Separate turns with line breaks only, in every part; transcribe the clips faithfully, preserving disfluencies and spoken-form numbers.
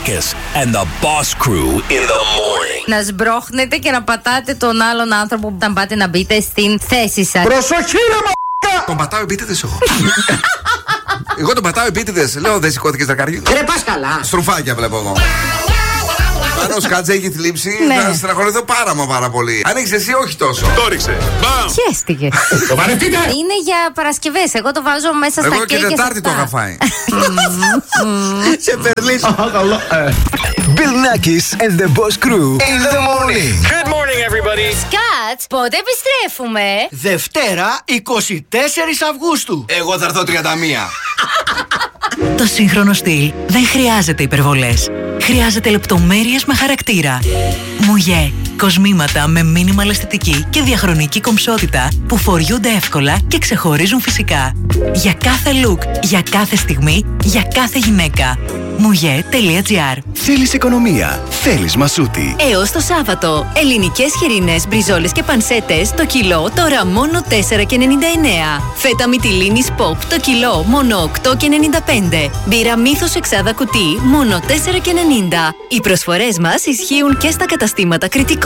Marcus and the Boss Crew in the morning.
Να σμπρώχνετε και να πατάτε τον άλλον άνθρωπο που πάτε να μπείτε στην θέση σας.
Προσοχή ρε μ***α!
Τον πατάω επίτηδες εγώ. Εγώ τον πατάω επίτηδες. Λέω δεν σηκώθηκες δακάρι.
Ρε πας καλά.
Στρουφάκια βλέπω εγώ. Αν ο Σκάτζα έχει θλίψει,
Ναι.
θα στεναχωρηθώ πάρα μα πάρα πολύ. Αν έχεις εσύ, όχι τόσο.
Το ρίξε. Μπαμ!
Χαίστηκε.
Το βαρεθείτε!
Είναι για Παρασκευές. Εγώ το βάζω μέσα στα
Εγώ
κέικ
και
και
Τετάρτη το
αυτά.
είχα φάει.
Σε περλίσω.
Bill Nackis and the Boss Crew in the morning.
Good morning, everybody.
Σκάτς, πότε επιστρέφουμε?
Δευτέρα εικοστή τέταρτη Αυγούστου.
Εγώ θα έρθω τριάντα μία.
Το σύγχρονο στυλ δεν χρειάζεται υπερβολές. Χρειάζεται λεπτομέρειες με χαρακτήρα. Μουγέ. Κοσμήματα με μίνιμαλ αισθητική και διαχρονική κομψότητα που φοριούνται εύκολα και ξεχωρίζουν φυσικά. Για κάθε look, για κάθε στιγμή, για κάθε γυναίκα. Μουγέ τελεία τζι άρ.
Θέλεις οικονομία, θέλεις μασούτη.
Έως το Σάββατο, ελληνικές χοιρινές, μπριζόλες και πανσέτες το κιλό τώρα μόνο τέσσερα και ενενήντα εννέα. Φέτα μυτιλίνης Pop το κιλό μόνο οκτώ και ενενήντα πέντε. Μπύρα Μύθος εξάδα κουτί μόνο τέσσερα και ενενήντα. Οι προσφορές μας ισχύουν και στα καταστήματα Κρητικός.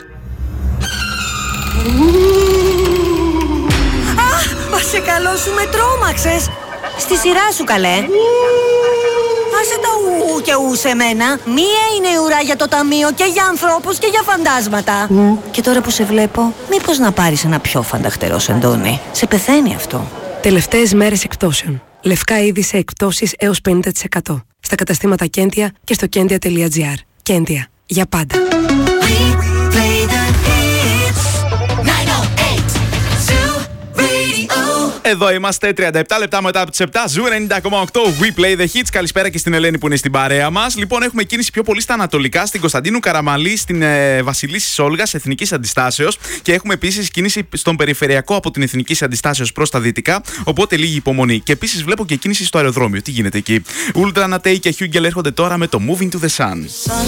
Αχ, σε καλό σου με τρόμαξες. Στη σειρά σου καλέ. Άσε τα ου και ου σε μένα. Μία είναι η ουρά για το ταμείο και για ανθρώπους και για φαντάσματα. Και τώρα που σε βλέπω, μήπως να πάρεις ένα πιο φανταχτερό σεντόνι. Σε πεθαίνει αυτό.
Τελευταίες μέρες εκπτώσεων. Λευκά είδη σε εκπτώσεις έως πενήντα τοις εκατό. Στα καταστήματα Κέντια και στο κέντια τελεία τζι άρ. Κέντια. Για πάντα.
Εδώ είμαστε τριάντα επτά λεπτά μετά από τις επτά. Ζου ενενήντα κόμμα οκτώ. We play the hits. Καλησπέρα και στην Ελένη που είναι στην παρέα μας. Λοιπόν, έχουμε κίνηση πιο πολύ στα ανατολικά, στην Κωνσταντίνου Καραμαλή, στην ε, Βασιλίσσης Όλγας, Εθνικής Αντιστάσεως. Και έχουμε επίσης κίνηση στον περιφερειακό από την Εθνικής Αντιστάσεως προς τα δυτικά. Οπότε λίγη υπομονή. Και επίσης βλέπω και κίνηση στο αεροδρόμιο. Τι γίνεται εκεί. Ούλτρα Νατέι και Χιούγκελ έρχονται τώρα με το Moving to the Sun.